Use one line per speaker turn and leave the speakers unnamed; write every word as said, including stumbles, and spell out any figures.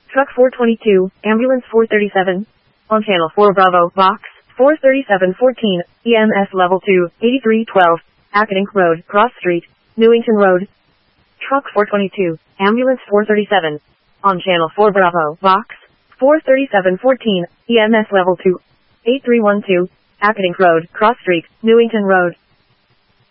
Truck four twenty-two, Ambulance four thirty-seven. On Channel four Bravo, Box four thirty-seven fourteen, E M S Level two, eighty-three twelve, Acadink Road, Cross Street, Newington Road. Truck four twenty-two, Ambulance four thirty-seven. On Channel four Bravo, Box four thirty-seven fourteen, E M S Level two, eighty-three twelve, Acadink Road, Cross Street, Newington Road.